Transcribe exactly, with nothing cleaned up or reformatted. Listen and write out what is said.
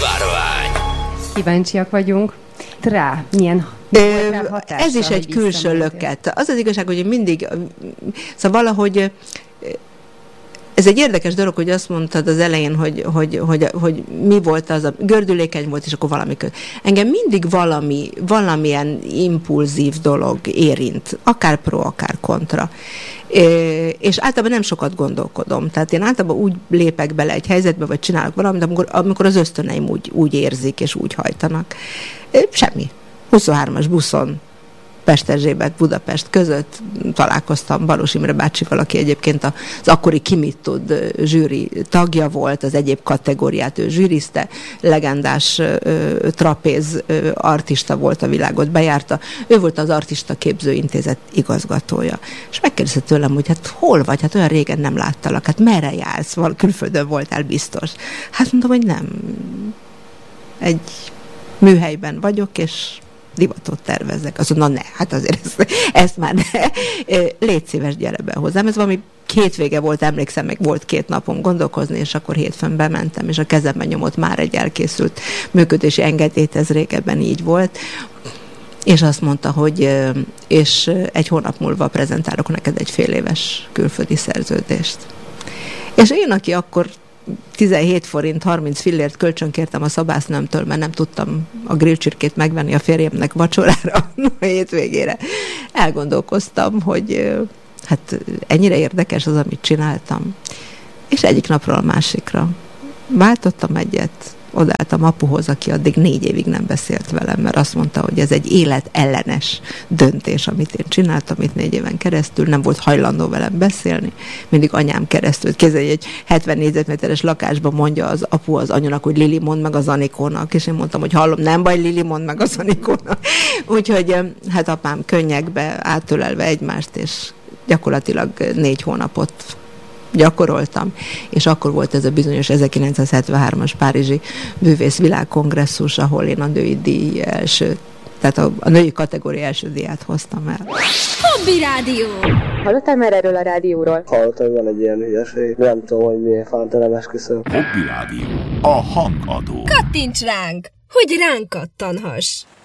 Bárvány. Kíváncsiak vagyunk rá, milyen hatása, ez is egy külső löket. Az az igazság, hogy mindig, szóval valahogy ez egy érdekes dolog, hogy azt mondtad az elején, hogy, hogy, hogy, hogy mi volt az, a gördülékeny volt, és akkor valami köz. Engem mindig valami, valamilyen impulzív dolog érint, akár pro, akár kontra. És általában nem sokat gondolkodom. Tehát én általában úgy lépek bele egy helyzetbe, vagy csinálok valamit, amikor, amikor az ösztöneim úgy, úgy érzik, és úgy hajtanak. Semmi. huszonhármas buszon Pesterzsébet, Budapest között találkoztam Balós Imre bácsival, aki egyébként az akkori Ki mit tud zsűri tagja volt, az egyéb kategóriát ő zsűrizte, legendás ö, trapéz ö, artista volt, a világot bejárta. Ő volt az Artista Képzőintézet igazgatója. És megkérdezte tőlem, hogy hát hol vagy? Hát olyan régen nem láttalak. Hát merre jársz? Val külföldön voltál biztos. Hát mondom, hogy nem. Egy műhelyben vagyok, és divatot tervezzek. Azt mondom, na ne, hát azért ezt, ezt már ne. Légy szíves, gyere be hozzám. Ez valami hétvége volt, emlékszem, meg volt két napom gondolkozni, és akkor hétfőn bementem, és a kezemben nyomott már egy elkészült működési engedélyt, ez régebben így volt. És azt mondta, hogy és egy hónap múlva prezentálok neked egy fél éves külföldi szerződést. És én, aki akkor tizenhét forint harminc fillért kölcsönkértem a szabásznőmtől, mert nem tudtam a grillcsirkét megvenni a férjemnek vacsorára a hétvégére. Elgondolkoztam, hogy hát ennyire érdekes az, amit csináltam. És egyik napról a másikra váltottam egyet, odaálltam apuhoz, aki addig négy évig nem beszélt velem, mert azt mondta, hogy ez egy életellenes döntés, amit én csináltam itt négy éven keresztül, nem volt hajlandó velem beszélni, mindig anyám keresztül. Kézzel egy hetven négyzetméteres lakásban mondja az apu az anyunak, hogy Lili, mondd meg az Anikónak, és én mondtam, hogy hallom, nem baj, Lili, mondd meg az Anikónak. Úgyhogy hát apám könnyekbe átölelve egymást, és gyakorlatilag négy hónapot gyakoroltam, és akkor volt ez a bizonyos ezerkilencszázhetvenhármas párizsi művész világkongresszus, ahol én a női díj első, tehát a, a női kategória első díját hoztam el. Hobby Rádió! Hallottál már erről a rádióról? Hallottam, hogy van egy ilyen hülyeség. Nem tudom, hogy miért fanta, nem esküszöm. Hobby Rádió. A hangadó. Kattints ránk, hogy ránk kattanhass!